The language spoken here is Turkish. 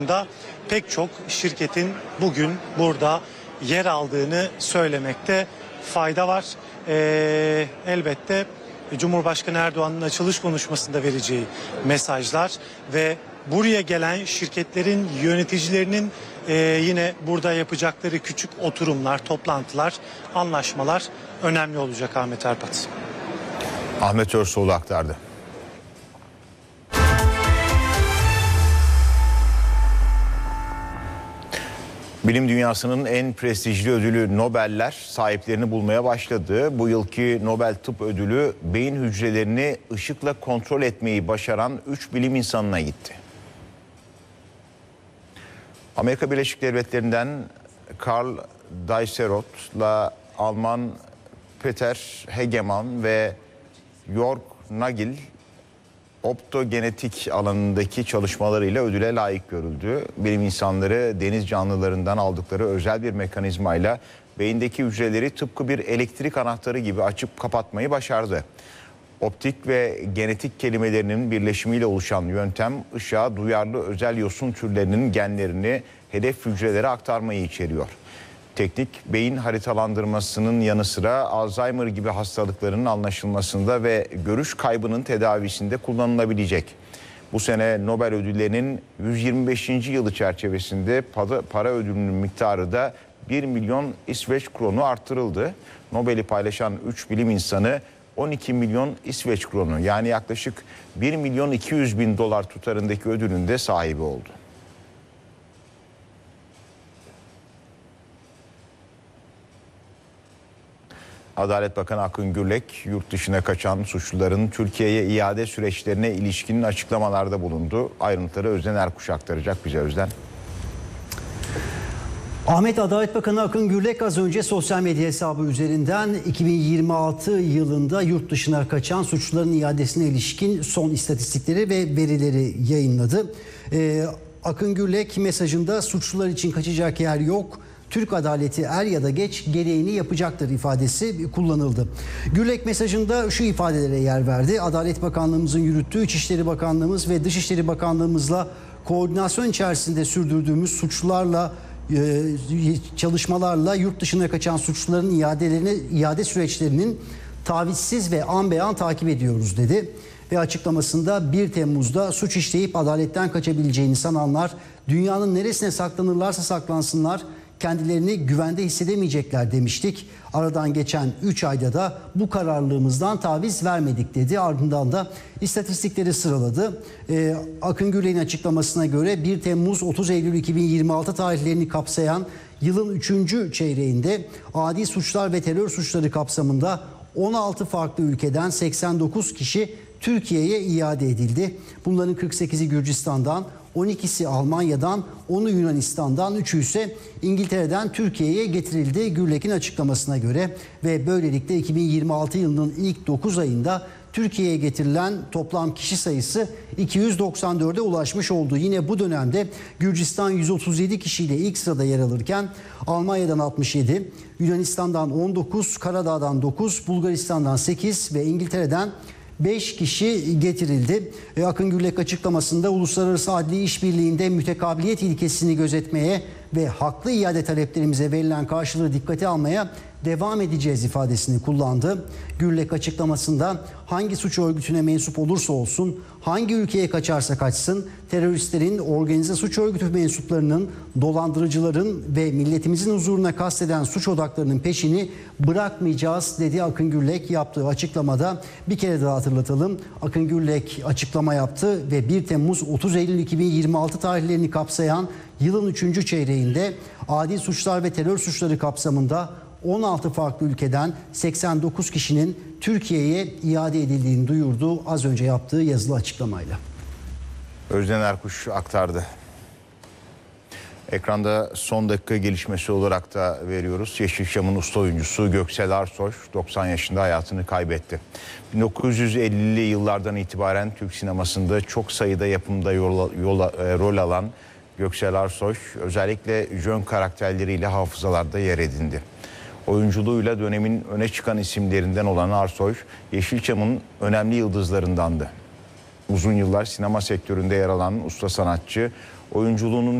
da pek çok şirketin bugün burada yer aldığını söylemekte fayda var. Elbette Cumhurbaşkanı Erdoğan'ın açılış konuşmasında vereceği mesajlar ve buraya gelen şirketlerin yöneticilerinin yine burada yapacakları küçük oturumlar, toplantılar, anlaşmalar önemli olacak Ahmet Erpat. Ahmet Örsoğlu aktardı. Bilim dünyasının en prestijli ödülü Nobeller sahiplerini bulmaya başladı. Bu yılki Nobel Tıp Ödülü beyin hücrelerini ışıkla kontrol etmeyi başaran 3 bilim insanına gitti. Amerika Birleşik Devletleri'nden Karl Dijsselhoff'la Alman Peter Hegemann ve Jörg Nagel optogenetik alanındaki çalışmalarıyla ödüle layık görüldü. Bilim insanları deniz canlılarından aldıkları özel bir mekanizmayla beyindeki hücreleri tıpkı bir elektrik anahtarı gibi açıp kapatmayı başardı. Optik ve genetik kelimelerinin birleşimiyle oluşan yöntem ışığa duyarlı özel yosun türlerinin genlerini hedef hücrelere aktarmayı içeriyor. Teknik beyin haritalandırmasının yanı sıra Alzheimer gibi hastalıkların anlaşılmasında ve görüş kaybının tedavisinde kullanılabilecek. Bu sene Nobel ödüllerinin 125. yılı çerçevesinde para ödülünün miktarı da 1 milyon İsveç kronu artırıldı. Nobel'i paylaşan 3 bilim insanı 12 milyon İsveç kronu yani yaklaşık 1 milyon 200 bin dolar tutarındaki ödülün de sahibi oldu. Adalet Bakanı Akın Gürlek, yurt dışına kaçan suçluların Türkiye'ye iade süreçlerine ilişkin açıklamalarda bulundu. Ayrıntıları Özden Erkuş aktaracak bize. Özden. Ahmet Adalet Bakanı Akın Gürlek az önce sosyal medya hesabı üzerinden 2026 yılında yurt dışına kaçan suçluların iadesine ilişkin son istatistikleri ve verileri yayınladı. Akın Gürlek mesajında suçlular için kaçacak yer yok. Türk adaleti er ya da geç gereğini yapacaktır ifadesi kullanıldı. Gürlek mesajında şu ifadelere yer verdi. Adalet Bakanlığımızın yürüttüğü İçişleri Bakanlığımız ve Dışişleri Bakanlığımızla koordinasyon içerisinde sürdürdüğümüz suçlularla çalışmalarla yurt dışına kaçan suçluların iade süreçlerinin tavizsiz ve an be an takip ediyoruz dedi. Ve açıklamasında 1 Temmuz'da suç işleyip adaletten kaçabileceğini sananlar dünyanın neresine saklanırlarsa saklansınlar kendilerini güvende hissedemeyecekler demiştik. Aradan geçen 3 ayda da bu kararlılığımızdan taviz vermedik dedi. Ardından da istatistikleri sıraladı. Akın Gürlek'in açıklamasına göre 1 Temmuz 30 Eylül 2026 tarihlerini kapsayan yılın 3. çeyreğinde adi suçlar ve terör suçları kapsamında 16 farklı ülkeden 89 kişi Türkiye'ye iade edildi. Bunların 48'i Gürcistan'dan, 12'si Almanya'dan, 10'u Yunanistan'dan, 3'ü ise İngiltere'den Türkiye'ye getirildi Gürlek'in açıklamasına göre. Ve böylelikle 2026 yılının ilk 9 ayında Türkiye'ye getirilen toplam kişi sayısı 294'e ulaşmış oldu. Yine bu dönemde Gürcistan 137 kişiyle ilk sırada yer alırken Almanya'dan 67, Yunanistan'dan 19, Karadağ'dan 9, Bulgaristan'dan 8 ve İngiltere'den 5 kişi getirildi. Akın Gürlek açıklamasında Uluslararası Adli İşbirliği'nde mütekabiliyet ilkesini gözetmeye ve haklı iade taleplerimize verilen karşılığı dikkate almaya devam edeceğiz ifadesini kullandı. Gürlek açıklamasında hangi suç örgütüne mensup olursa olsun, hangi ülkeye kaçarsa kaçsın, teröristlerin, organize suç örgütü mensuplarının, dolandırıcıların ve milletimizin huzuruna kasteden suç odaklarının peşini bırakmayacağız dedi Akın Gürlek yaptığı açıklamada. Bir kere daha hatırlatalım. Akın Gürlek açıklama yaptı ve 1 Temmuz 30 Eylül 2026 tarihlerini kapsayan yılın 3. çeyreğinde adi suçlar ve terör suçları kapsamında 16 farklı ülkeden 89 kişinin Türkiye'ye iade edildiğini duyurdu az önce yaptığı yazılı açıklamayla. Özden Erkuş aktardı. Ekranda son dakika gelişmesi olarak da veriyoruz. Yeşilçam'ın usta oyuncusu Göksel Arsoy 90 yaşında hayatını kaybetti. 1950'li yıllardan itibaren Türk sinemasında çok sayıda yapımda rol alan Göksel Arsoy özellikle jön karakterleriyle hafızalarda yer edindi. Oyunculuğuyla dönemin öne çıkan isimlerinden olan Arsoy, Yeşilçam'ın önemli yıldızlarındandı. Uzun yıllar sinema sektöründe yer alan usta sanatçı oyunculuğunun